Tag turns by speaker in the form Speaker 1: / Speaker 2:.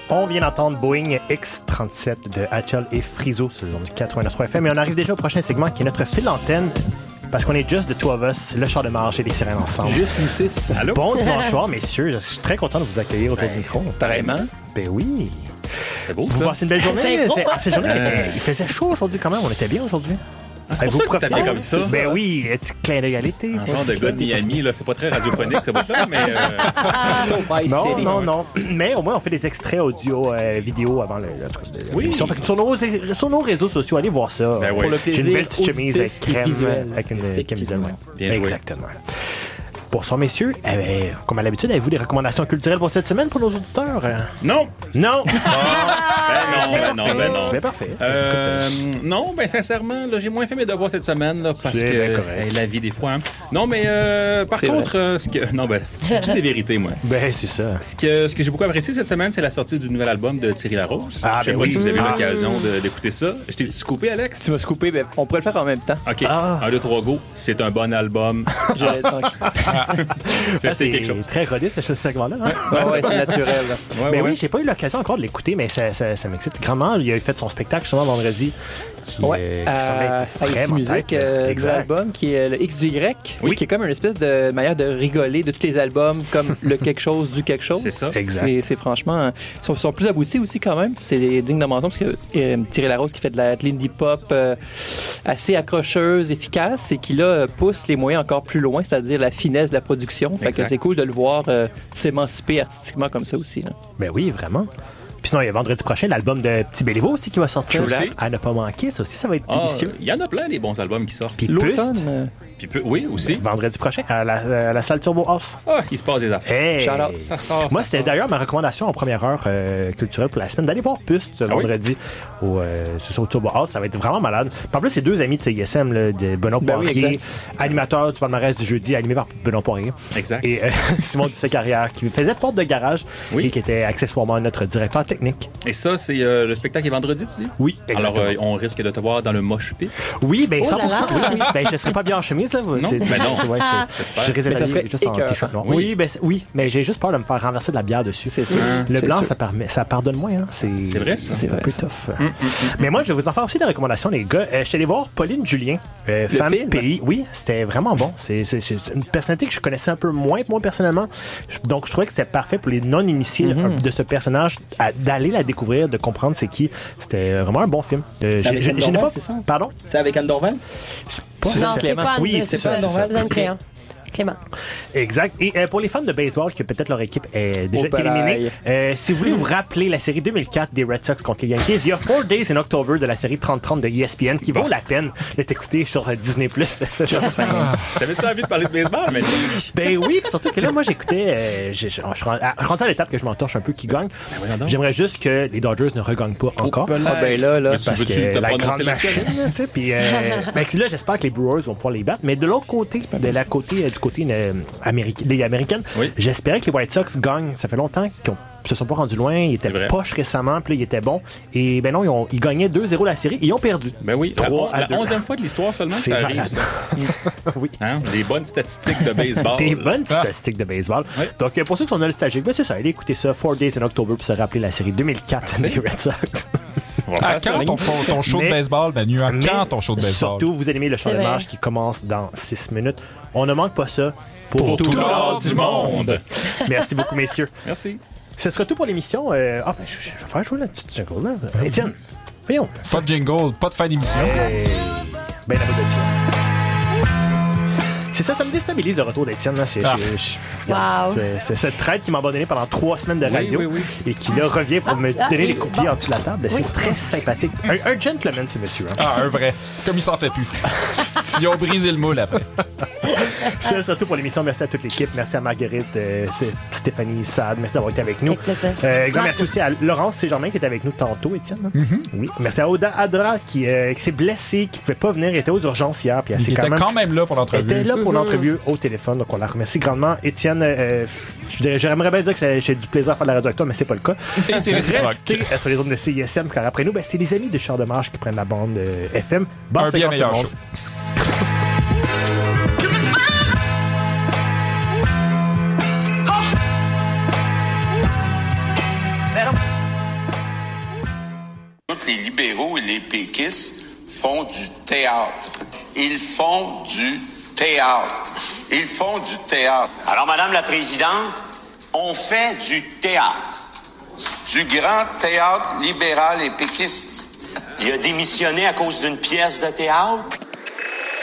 Speaker 1: On vient d'entendre Boeing X-37 de Hatchell et Friso sur le 89.3 FM et on arrive déjà au prochain segment qui est notre fil d'antenne parce qu'on est just the two of us, le char de marche et les sirènes ensemble.
Speaker 2: Juste nous 6.
Speaker 3: Allô?
Speaker 1: Bon dimanche soir, messieurs. Je suis très content de vous accueillir autour du micro.
Speaker 2: Pareillement.
Speaker 1: Ben oui.
Speaker 3: C'est beau,
Speaker 1: Vous
Speaker 3: ça.
Speaker 1: passez une belle journée.
Speaker 4: C'est beau, hein?
Speaker 1: Cette journée, il faisait chaud aujourd'hui quand même. On était bien aujourd'hui.
Speaker 3: C'est pour ça que t'es habillé comme ça.
Speaker 1: Ben oui, petit clin d'œil à l'été.
Speaker 3: Un genre de gars de Miami, là. C'est pas très radiophonique, ce bout-là, mais...
Speaker 2: So by City.
Speaker 1: Non. Mais au moins, on fait des extraits audio, vidéo avant
Speaker 3: Oui.
Speaker 1: l'émission. Fait que sur nos réseaux sociaux, allez voir ça.
Speaker 3: Ben
Speaker 2: Pour
Speaker 3: oui.
Speaker 2: le
Speaker 1: J'ai
Speaker 2: plaisir
Speaker 1: une belle petite chemise avec
Speaker 2: auditif et
Speaker 1: crème,
Speaker 2: visuel.
Speaker 1: avec une camisole.
Speaker 2: Effectivement.
Speaker 3: Bien joué.
Speaker 1: Exactement. Bonsoir, messieurs. Comme à l'habitude, avez-vous des recommandations culturelles pour cette semaine pour nos auditeurs?
Speaker 3: Non!
Speaker 1: Non!
Speaker 3: Ben non.
Speaker 1: C'est bien parfait.
Speaker 3: Non, ben sincèrement, là, j'ai moins fait mes devoirs cette semaine, là, parce
Speaker 1: C'est
Speaker 3: que
Speaker 1: bien correct.
Speaker 3: la vie des fois. Hein. Non, mais par
Speaker 2: C'est
Speaker 3: contre, je dis des vérités, moi.
Speaker 1: Ben, c'est ça.
Speaker 3: Ce que j'ai beaucoup apprécié cette semaine, c'est la sortie du nouvel album de Thierry Larose.
Speaker 1: Ah,
Speaker 3: Je sais
Speaker 1: ben
Speaker 3: pas
Speaker 1: oui.
Speaker 3: si vous avez eu
Speaker 1: Ah.
Speaker 3: l'occasion d'écouter ça. Je t'ai scoopé, Alex?
Speaker 2: Tu m'as scoopé, ben, on pourrait le faire en même temps.
Speaker 3: OK.
Speaker 1: Ah.
Speaker 3: 1, 2, 3, go. C'est un bon album.
Speaker 2: J'allais donc.
Speaker 3: C'est quelque chose.
Speaker 1: Très rodé, ce segment-là. Hein?
Speaker 2: Ouais, c'est naturel. là.
Speaker 3: Ouais,
Speaker 1: Ben
Speaker 3: ouais.
Speaker 1: oui, j'ai pas eu l'occasion encore de l'écouter, mais ça m'excite grandement. Il a fait son spectacle justement vendredi qui semblait
Speaker 2: à
Speaker 1: être
Speaker 2: Ici
Speaker 1: vraiment
Speaker 2: Musique,
Speaker 1: tête.
Speaker 2: de
Speaker 1: Exact.
Speaker 2: l'album qui est le XY,
Speaker 3: Oui.
Speaker 2: qui est comme une espèce de manière de rigoler de tous les albums, comme le quelque chose du quelque chose.
Speaker 3: C'est ça.
Speaker 1: Exact.
Speaker 2: C'est franchement... Ils sont plus aboutis aussi quand même. C'est digne de mention parce que Thierry Larose qui fait de l'indie pop assez accrocheuse, efficace et qui là pousse les moyens encore plus loin, c'est-à-dire la finesse de la production. Fait que
Speaker 3: Exact.
Speaker 2: c'est cool de le voir s'émanciper artistiquement comme ça aussi. Là.
Speaker 1: Ben oui, vraiment. Puis sinon, il y a vendredi prochain l'album de Petit Béliveau aussi qui va sortir.
Speaker 3: True that.
Speaker 1: À ne pas manquer, ça aussi, ça va être
Speaker 3: Ah,
Speaker 1: délicieux.
Speaker 3: il y en a plein des bons albums qui sortent.
Speaker 1: Puis plus,
Speaker 2: L'automne,
Speaker 3: Puis oui, aussi.
Speaker 1: vendredi prochain, à la salle Turbo House.
Speaker 3: Ah, il se passe des affaires.
Speaker 1: Hey!
Speaker 2: Shout out.
Speaker 3: Ça sort.
Speaker 1: Moi,
Speaker 3: ça
Speaker 1: c'est
Speaker 3: sort.
Speaker 1: d'ailleurs ma recommandation en première heure culturelle pour la semaine d'aller voir Puste ce
Speaker 3: oui?
Speaker 1: vendredi au Turbo House. Ça va être vraiment malade. Puis en plus, c'est deux amis de CISM, là, de Benoît
Speaker 2: Ben oui,
Speaker 1: Poirier,
Speaker 2: exact.
Speaker 1: animateur du palmarès du jeudi, animé par Benoît Poirier.
Speaker 3: Exact.
Speaker 1: Et Simon Dussé-Carrière, qui faisait porte de garage
Speaker 3: Oui.
Speaker 1: et qui était accessoirement notre directeur technique.
Speaker 3: Et ça, c'est le spectacle est vendredi, tu dis?
Speaker 1: Oui,
Speaker 3: Alors,
Speaker 1: exactement.
Speaker 3: on risque de te voir dans le mosh pit.
Speaker 1: Oui, ben 100%.
Speaker 4: Oh là là.
Speaker 1: Oui. Ben, je serais pas bien en chemise, là.
Speaker 3: Non, ben non.
Speaker 1: Ouais, je risque
Speaker 2: Mais ça
Speaker 1: d'aller
Speaker 2: serait
Speaker 1: juste en
Speaker 2: écœurant.
Speaker 1: t-shirt noir.
Speaker 3: Oui.
Speaker 1: Oui, ben, oui, mais j'ai juste peur de me faire renverser de la bière dessus.
Speaker 2: c'est sûr.
Speaker 1: Le
Speaker 2: C'est
Speaker 1: blanc,
Speaker 2: sûr.
Speaker 1: ça pardonne moins. Hein. C'est
Speaker 3: vrai, ça.
Speaker 1: C'est un
Speaker 2: vrai,
Speaker 1: peu
Speaker 2: ça.
Speaker 1: tough. Mais moi, je vais vous en faire aussi des recommandations, les gars. Je suis allé voir Pauline Julien, femme
Speaker 2: film?
Speaker 1: pays. Oui, c'était vraiment bon. C'est une personnalité que je connaissais un peu moins, moi, personnellement. Donc, je trouvais que c'était parfait pour les non-initiés de ce personnage d'aller la découvrir, de comprendre c'est qui. C'était vraiment un bon film.
Speaker 5: C'est avec Anne
Speaker 1: je n'ai
Speaker 5: Dorval,
Speaker 1: pas...
Speaker 5: c'est ça?
Speaker 1: Pardon?
Speaker 5: C'est avec Anne Dorval?
Speaker 4: Non, c'est pas Anne,
Speaker 1: Oui,
Speaker 4: c'est
Speaker 1: c'est
Speaker 4: pas
Speaker 1: ça,
Speaker 4: Anne
Speaker 1: c'est ça.
Speaker 4: Dorval, Clément. Clément.
Speaker 1: Exact. Et pour les fans de baseball, que peut-être leur équipe est déjà
Speaker 2: Au
Speaker 1: éliminée, si vous voulez vous rappeler la série 2004 des Red Sox contre les Yankees, il y a 4 Days in October de la série 30-30 de ESPN qui vaut la peine d'être écouté sur Disney+.
Speaker 3: T'avais-tu envie de parler de baseball, mais
Speaker 1: Ben oui, puis surtout que là, moi, j'écoutais... je suis rentré à l'étape que je m'entorche un peu qui gagne.
Speaker 3: voyons donc.
Speaker 1: J'aimerais juste que les Dodgers ne regagnent pas encore.
Speaker 2: Ah ben là,
Speaker 3: Mais tu
Speaker 1: Parce
Speaker 3: veux-tu
Speaker 1: que
Speaker 3: te
Speaker 1: la
Speaker 3: prononcer
Speaker 1: grande machine,
Speaker 3: là-dessus?
Speaker 1: tu sais, puis ben, là, j'espère que les Brewers vont pouvoir les battre. Mais de l'autre côté, du côté Ligue américaine,
Speaker 3: Oui.
Speaker 1: j'espérais que les White Sox gagnent. Ça fait longtemps qu'ils se sont pas rendus loin. Ils étaient
Speaker 3: C'est vrai.
Speaker 1: poches récemment, puis là, ils étaient bons. Et ben non, ils gagnaient 2-0 la série et ils ont perdu.
Speaker 3: Ben oui,
Speaker 1: 3 à
Speaker 3: la
Speaker 1: 2.
Speaker 3: 11e fois de l'histoire seulement que
Speaker 1: C'est
Speaker 3: ça arrive,
Speaker 1: malade.
Speaker 3: ça.
Speaker 1: Oui.
Speaker 3: Hein? Des bonnes statistiques de baseball.
Speaker 1: Des bonnes statistiques de baseball.
Speaker 3: Oui.
Speaker 1: Donc, pour ceux qui sont nostalgiques, ben c'est ça. Allez écouter ça, 4 Days in October, pour se rappeler la série 2004 des Red Sox.
Speaker 3: On va
Speaker 6: À
Speaker 3: faire ça.
Speaker 6: quand ton show de
Speaker 1: Mais-
Speaker 6: baseball, Manu? À
Speaker 1: Mais
Speaker 6: quand ton show de baseball?
Speaker 1: Surtout, vous allez aimer le chant
Speaker 4: C'est
Speaker 1: de
Speaker 4: vrai.
Speaker 1: marche qui commence dans 6 minutes. On ne manque pas ça
Speaker 3: Pour tout l'or du monde.
Speaker 1: Merci beaucoup, messieurs.
Speaker 3: Merci.
Speaker 1: Ce sera tout pour l'émission. Je vais faire jouer la petite jingle là. Étienne, voyons.
Speaker 6: Pas de jingle, pas de fin d'émission.
Speaker 1: Ben, la bonne Étienne. C'est ça me déstabilise le retour d'Étienne. Là.
Speaker 4: Wow.
Speaker 1: C'est ce traître qui m'a abandonné pendant 3 semaines de radio
Speaker 3: oui.
Speaker 1: et qui là revient pour me donner les coups de pied en dessous de la table. C'est très sympathique. Un gentleman, ce monsieur. Hein.
Speaker 6: Ah, un vrai. Comme il s'en fait plus. Ils ont brisé le moule après.
Speaker 1: C'est surtout pour l'émission. Merci à toute l'équipe. Merci à Marguerite, Stéphanie, Sad. Merci d'avoir été avec nous.
Speaker 4: Avec plaisir.
Speaker 1: Grand merci aussi à Laurence Saint-Germain qui était avec nous tantôt, Étienne. hein? Oui. Merci à Oda Adra qui s'est blessée, qui ne pouvait pas venir. Elle était aux urgences hier. Puis elle
Speaker 6: Il
Speaker 1: s'est
Speaker 6: était quand même là pour
Speaker 1: Elle
Speaker 6: l'entrevue.
Speaker 1: était là pour l'entrevue au téléphone, donc on la remercie grandement. Étienne, j'aimerais bien dire que j'ai du plaisir à faire de la radio avec toi, mais c'est pas le cas.
Speaker 6: Et c'est réciproque.
Speaker 1: Restez sur les ondes de CISM, car après nous, c'est les amis de Char de Marche qui prennent la bande FM. Bonne
Speaker 6: Un bien
Speaker 1: séquence,
Speaker 6: meilleur
Speaker 1: tout le
Speaker 6: show.
Speaker 1: monde.
Speaker 7: Let 'em
Speaker 5: les libéraux et les péquistes font du théâtre. Ils font du théâtre. Ils font du théâtre.
Speaker 7: Alors, Madame la Présidente, on fait du théâtre.
Speaker 5: Du grand théâtre libéral et péquiste.
Speaker 7: Il a démissionné à cause d'une pièce de théâtre?